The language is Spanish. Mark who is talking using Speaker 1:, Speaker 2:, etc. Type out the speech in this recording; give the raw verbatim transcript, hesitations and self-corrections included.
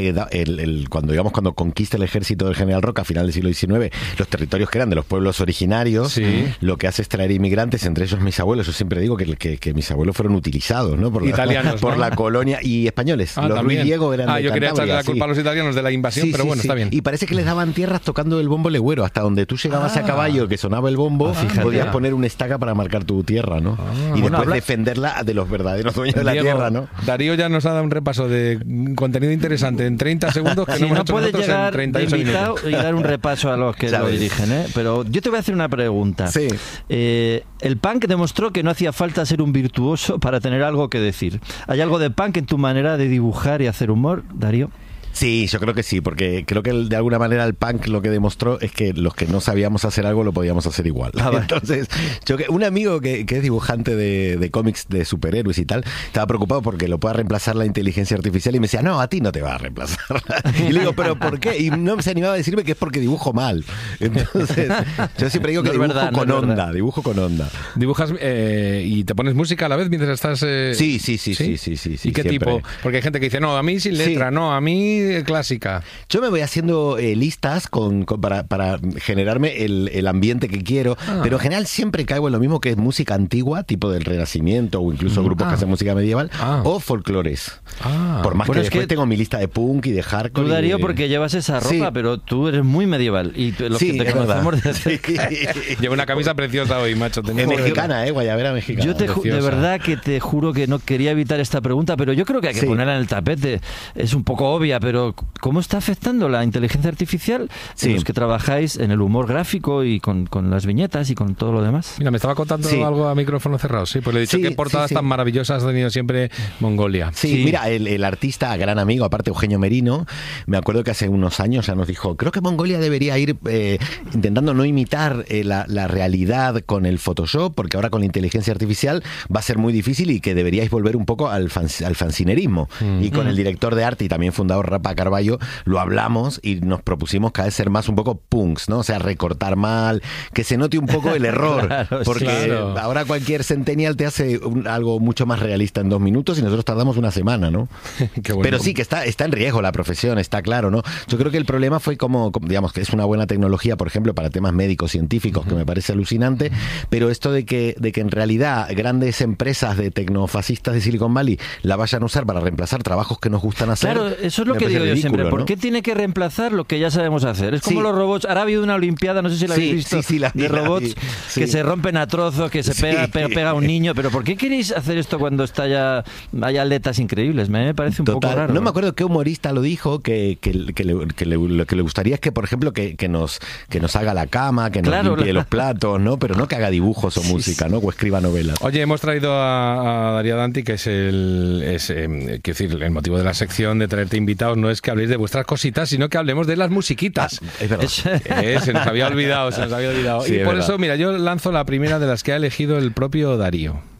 Speaker 1: El, el, cuando digamos cuando conquista el ejército del general Roca a final del siglo diecinueve los territorios que eran de los pueblos originarios,
Speaker 2: sí.
Speaker 1: lo que hace es traer inmigrantes, entre ellos mis abuelos. Yo siempre digo que, que, que mis abuelos fueron utilizados, ¿no? Por
Speaker 2: italianos,
Speaker 1: la, por
Speaker 2: ¿no?
Speaker 1: la colonia, y españoles.
Speaker 2: Ah,
Speaker 1: los Luis Diego eran
Speaker 2: ah,
Speaker 1: de
Speaker 2: yo quería echarle la
Speaker 1: sí.
Speaker 2: culpa a los italianos de la invasión,
Speaker 1: sí,
Speaker 2: pero
Speaker 1: sí,
Speaker 2: bueno,
Speaker 1: sí.
Speaker 2: está bien.
Speaker 1: Y parece que les daban tierras tocando el bombo legüero, hasta donde tú llegabas
Speaker 2: ah.
Speaker 1: a caballo, que sonaba el bombo,
Speaker 2: ah,
Speaker 1: podías
Speaker 2: ah.
Speaker 1: poner una estaca para marcar tu tierra, ¿no?
Speaker 2: Ah,
Speaker 1: y
Speaker 2: bueno,
Speaker 1: después
Speaker 2: habla...
Speaker 1: defenderla de los verdaderos dueños de la
Speaker 2: Diego,
Speaker 1: tierra, ¿no?
Speaker 2: Darío ya nos ha dado un repaso de contenido interesante en treinta segundos que
Speaker 3: si
Speaker 2: no hemos
Speaker 3: no
Speaker 2: hecho
Speaker 3: puedes
Speaker 2: nosotros
Speaker 3: llegar
Speaker 2: en treinta y ocho
Speaker 3: de invitado
Speaker 2: minutos.
Speaker 3: y dar un repaso a los que
Speaker 1: ¿sabes?
Speaker 3: Lo dirigen, ¿eh? Pero yo te voy a hacer una pregunta.
Speaker 1: Sí.
Speaker 3: Eh, el punk demostró que no hacía falta ser un virtuoso para tener algo que decir. ¿Hay algo de punk en tu manera de dibujar y hacer humor, Darío?
Speaker 1: Sí, yo creo que sí, porque creo que el, de alguna manera el punk lo que demostró es que los que no sabíamos hacer algo lo podíamos hacer igual.
Speaker 3: Ah,
Speaker 1: Entonces, yo que un amigo que, que es dibujante de, de cómics de superhéroes y tal, estaba preocupado porque lo pueda reemplazar la inteligencia artificial y me decía, no, a ti no te va a reemplazar. Y le digo, ¿pero por qué? Y no se animaba a decirme que es porque dibujo mal. Entonces, yo siempre digo que
Speaker 3: no
Speaker 1: dibujo
Speaker 3: verdad,
Speaker 1: con
Speaker 3: no
Speaker 1: onda,
Speaker 3: verdad.
Speaker 1: dibujo con onda.
Speaker 2: ¿Dibujas eh, y te pones música a la vez mientras estás...? Eh...
Speaker 1: Sí, sí, sí, sí, sí, sí, sí.
Speaker 2: ¿Y qué
Speaker 1: siempre.
Speaker 2: tipo? Porque hay gente que dice, no, a mí sin letra,
Speaker 1: Sí.
Speaker 2: no, a mí eh, clásica.
Speaker 1: Yo me voy haciendo eh, listas con, con, para, para generarme el, el ambiente que quiero, ah. pero en general siempre caigo en lo mismo, que es música antigua, tipo del Renacimiento o incluso grupos ah. que hacen música medieval, ah. o folclores. Ah. Por más bueno, que después que después tengo mi lista de punk y de hardcore.
Speaker 3: Tú, Darío,
Speaker 1: de...
Speaker 3: porque llevas esa ropa,
Speaker 1: sí.
Speaker 3: pero tú eres muy medieval. Y los
Speaker 1: sí,
Speaker 3: que te conocemos de
Speaker 1: cerca.
Speaker 2: Lleva una camisa preciosa hoy, macho.
Speaker 1: Es mexicana, eh, guayabera mexicana.
Speaker 3: Yo te ju- de verdad que te juro que no quería evitar esta pregunta, pero yo creo que hay que sí. ponerla en el tapete. Es un poco obvia, pero ¿cómo está afectando la inteligencia artificial sí. en los que trabajáis en el humor gráfico y con, con las viñetas y con todo lo demás?
Speaker 2: Mira, me estaba contando
Speaker 1: sí.
Speaker 2: algo a micrófono cerrado, sí, pues le he dicho
Speaker 1: sí,
Speaker 2: qué portadas
Speaker 1: sí, sí.
Speaker 2: tan maravillosas ha tenido siempre Mongolia.
Speaker 1: Sí, sí. mira, el, el artista, gran amigo, aparte Eugenio Merino, me acuerdo que hace unos años ya nos dijo, creo que Mongolia debería ir eh, intentando no imitar eh, la, la realidad con el Photoshop, porque ahora con la inteligencia artificial va a ser muy difícil y que deberíais volver un poco al, fan, al fanzinerismo. Mm. Y con mm. el director de arte y también fundador Rafa Carballo lo hablamos y nos propusimos cada vez ser más un poco punks, ¿no? O sea, recortar mal, que se note un poco el error, claro, porque claro. ahora cualquier centennial te hace un, algo mucho más realista en dos minutos y nosotros tardamos una semana, ¿no? Qué bueno. Pero sí, que está, está en riesgo la profesión, está claro, ¿no? Yo creo que el problema fue como, como digamos, que es una buena tecnología, por ejemplo, para temas médicos, científicos, uh-huh. que me parece alucinante, uh-huh. pero esto de que, de que en realidad grandes empresas de tecnofascistas de Silicon Valley la vayan a usar para reemplazar trabajos que nos gustan hacer.
Speaker 3: Claro, eso es lo que digo yo siempre. ¿Por qué tiene que reemplazar lo que ya sabemos hacer? Es como sí. los robots. Ahora ha habido una olimpiada, no sé si la habéis
Speaker 1: sí,
Speaker 3: visto,
Speaker 1: sí, sí, la,
Speaker 3: de robots
Speaker 1: la, sí.
Speaker 3: que se rompen a trozos, que se pega, sí. pega, pega a un niño. Pero ¿por qué queréis hacer esto cuando está ya hay atletas increíbles? Me parece un
Speaker 1: Total.
Speaker 3: poco raro.
Speaker 1: No me acuerdo qué humorista lo dijo, que, que, que, le, que le, lo que le gustaría es que, por ejemplo, que, que, nos, que nos haga la cama, que nos claro, limpie la... los platos, ¿no? Pero no que haga dibujos o sí, música, ¿no? O escriba novelas.
Speaker 2: Oye, hemos traído a, a Darío Danti, que es el es, eh, quiero decir, el motivo de la sección de traerte invitados no es que habléis de vuestras cositas, sino que hablemos de las musiquitas.
Speaker 1: Ah, es verdad.
Speaker 2: Eh, se nos había olvidado, se nos había olvidado. Sí, y por verdad. Eso, mira, yo lanzo la primera de las que ha elegido el propio Darío.